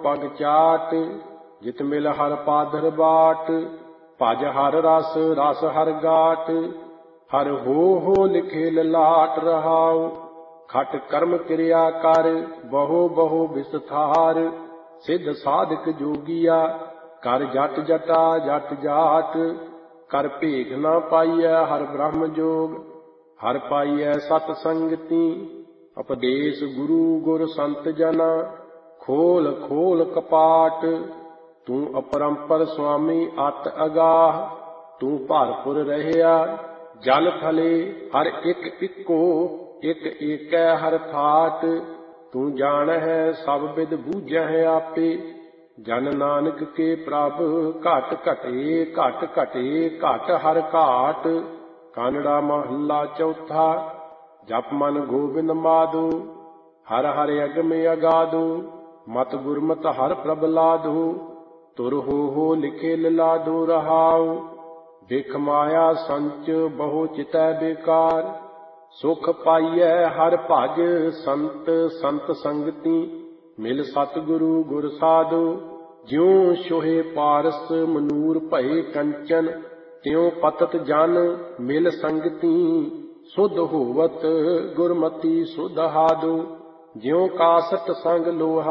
पग चाट, जित मिल हर पाधर बाट। भज हर रस रस हर गाट, हर हो लिखे ललाट रहाओ। खट कर्म क्रिया कर, बहु बहु विस्तार। सिद्ध साधक जोगिया, कर जट जटा जट जाट। कर भेख न पाइय हर ब्रह्म जोग, हर पाइय सत संगति। उपदेश गुरु गुर संत जना, खोल खोल कपाट। तू अपरंपर स्वामी अत अगाह, तू भरपुर रहया जल थले। हर एक इको एक एकै हर थाट। तू जान है सब विद बूझह आपे, जन नानक के प्रभ घट घटे घट घटे घट हर घाट। कानड़ा महला चौथा। जप मन गोबिंद माधो, हर हर अगम अगाधो। मत गुरमत हर प्रभ लाधो, तुर हो लिखे लाधो रहाओ। बिख माया संच बहु चितै बेकार, सुख पाइय हर भज संत संत संगति। मिल सतगुरु गुर साधो, ज्यों सोहे पारस मनूर भये कंचन। त्यों पतत जन मिल संगति, सुध होवत गुरमति सुध हादो। ज्यों कासट संग लोहा